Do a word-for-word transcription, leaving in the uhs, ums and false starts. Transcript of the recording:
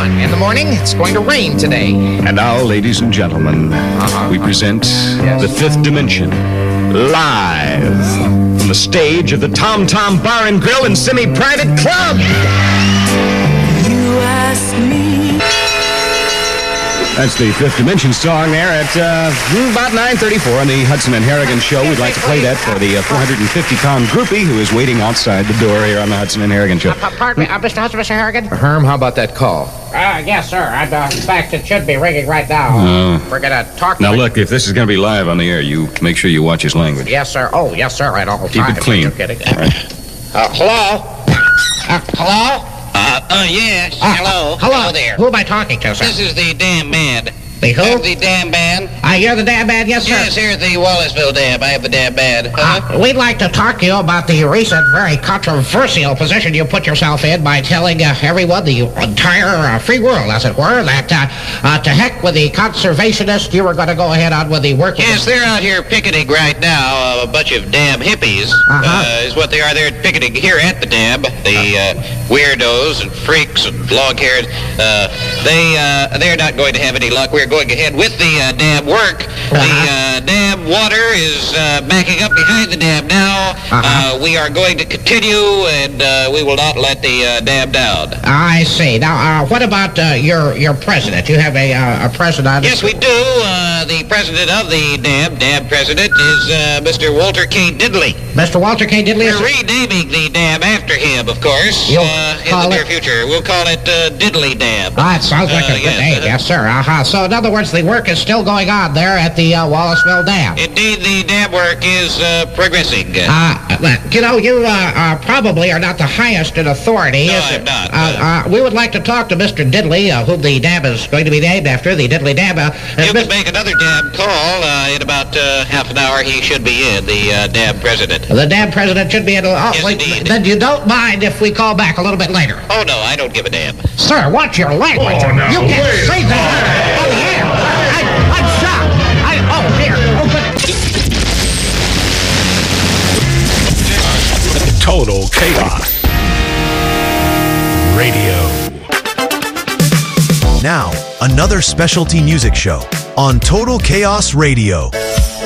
one. In the morning, it's going to rain today. And now, ladies and gentlemen, uh-huh. we present yes. The Fifth Dimension, live from the stage of the Tom Tom Bar and Grill and Semi-Private Club. You ask me. That's the Fifth Dimension song there at uh, about nine thirty-four on the Hudson and Harrigan Show. We'd like to play that for the uh, four hundred fifty pound groupie who is waiting outside the door here on the Hudson and Harrigan Show. Uh, pardon me, uh, Mister Hudson, Mister Harrigan? Herm, how about that call? Uh, yes, sir. And, uh, in fact, it should be ringing right now. Uh, We're going to talk... Now, look, if this is going to be live on the air, you make sure you watch his language. Yes, sir. Oh, yes, sir, at all Keep times. it clean. You're kidding. Uh, hello? Uh, hello? Uh, uh, yes. Uh, hello. Hello. Hello there. Who am I talking to, sir? This is the Dam Band. The who? Uh, the Dam Band. Uh, you're the Dam Band, yes, sir? Yes, here at the Wallaceville Dam. I have the Dam Band. Uh-huh. Uh, we'd like to talk to you about the recent, very controversial position you put yourself in by telling uh, everyone, the entire uh, free world, as it were, that uh, uh, to heck with the conservationists, you were going to go ahead on with the working... Yes, they're out here picketing right now. Uh, a bunch of damn hippies uh-huh. uh, is what they are. They're picketing here at the dam. The uh, weirdos and freaks and long-haired, uh, they, uh, they're not going to have any luck. We're going ahead with the uh, dam work. Uh-huh. The uh, dam water is uh, backing up behind the dam now. Uh-huh. Uh, we are going to continue, and uh, we will not let the uh, dam down. I see. Now, uh, what about uh, your your president? You have a, uh, a president? Yes, we do. Uh, the president of the dam, dam president, is uh, Mister Walter K. Diddley. Mister Walter K. Diddley? We're renaming the dam after him, of course, You'll uh, in call the near it... future. We'll call it uh, Diddley Dam. Ah, it sounds like Uh, a good yes, name. uh, Yes, sir. Uh-huh. So, in other words, the work is still going on there at the uh, Wallaceville Dam. Indeed, the dam work is uh, progressing. Uh, you know, you uh, uh, probably are not the highest in authority. No, is I'm it? not. Uh, uh, we would like to talk to Mister Diddley, uh, whom the dam is going to be named after, the Diddley Dam. Uh, You can make another dam call. Uh, in about uh, half an hour, he should be in, the uh, dam president. The dam president should be in... Oh, Yes, wait, indeed. then you don't mind if we call back a little bit later? Oh, no, I don't give a damn. Sir, watch your language. Oh, no. You can't Wait. say that. Oh, yeah. I, I'm shocked. I, oh, here. Oh, but... Total Chaos Radio. Now, another specialty music show on Total Chaos Radio.